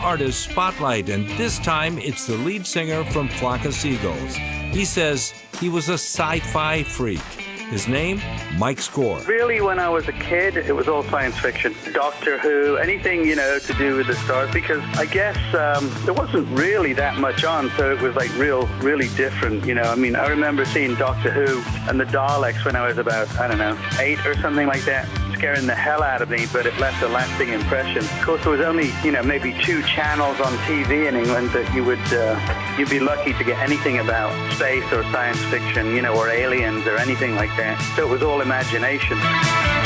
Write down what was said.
Artist Spotlight, and this time it's the lead singer from Flock of Seagulls. He says he was a sci-fi freak. His name, Mike Score. Really, when I was a kid, it was all science fiction. Doctor Who, anything, to do with the stars, because I guess there wasn't really that much on, so it was like really different, I remember seeing Doctor Who and the Daleks when I was about, 8 or something like that, scaring the hell out of me, but it left a lasting impression. Of course, there was only, maybe 2 channels on TV in England that you'd be lucky to get anything about space or science fiction, or aliens or anything like that. So it was all imagination.